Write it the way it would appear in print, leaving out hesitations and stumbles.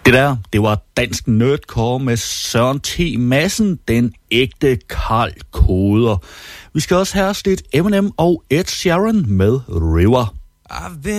Det var Dansk Nerdcore med Søren T. Madsen, den ægte Karl Koder. Vi skal også have lidt Eminem og Ed Sheeran med River.